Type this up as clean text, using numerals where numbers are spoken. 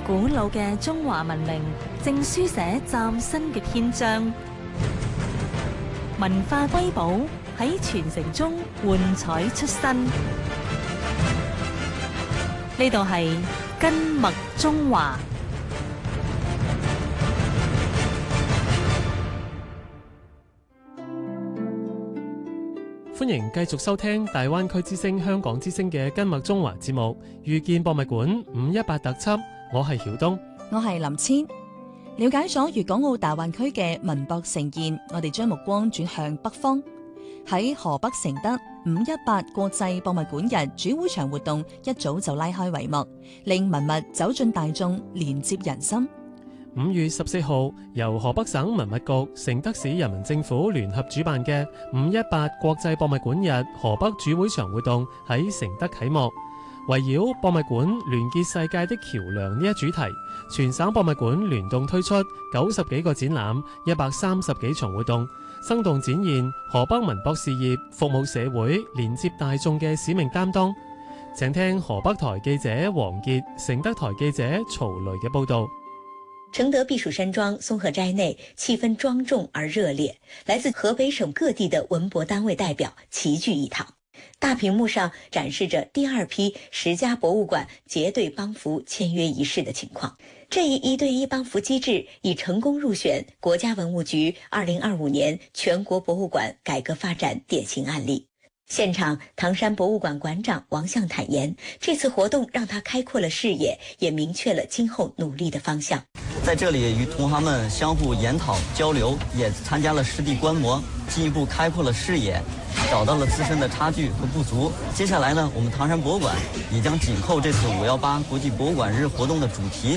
古老嘅中華文明正書寫嶄新嘅篇章，文化瑰寶喺傳承中喚彩出新。呢度係根脈中華。 歡迎繼續收聽大灣區之聲香港之聲嘅根脈中華節目，遇見博物館518特輯，我係曉東， 我係林千。了解咗粵港澳大灣區嘅文博盛宴，我哋將目光轉向北方。喺河北承德518國際博物館日主會場活動一早就拉開帷幕，令文物走進大眾，連接人心。 5月14號，由河北省文物局、承德市人民政府聯合主辦嘅518國際博物館日河北主會場活動喺承德啟幕。圍繞博物館聯結世界的橋樑呢一主題，全省博物館聯動推出90幾個展覽、130幾場活動，生動展現河北文博事業服務社會、連接大眾嘅使命擔當。請聽河北台記者黃傑、承德台記者曹雷嘅報導。 承德避暑山莊松鶴齋內氣氛莊重而熱烈，來自河北省各地的文博單位代表齊聚一堂。大屏幕上展示着第二批10家博物館結對幫扶簽約儀式的情況。這一1對1幫扶機制已成功入選國家文物局2025年全國博物館改革發展典型案例。現場，唐山博物館館長王向坦言，這次活動讓他開闊了視野，也明確了今後努力的方向。 在這裡與同行們相互研討交流，也參加了實地觀摩，進一步開闊了視野，找到了自身的差距和不足。接下來呢，我們唐山博物館也將緊扣這次518國際博物館日活動的主題，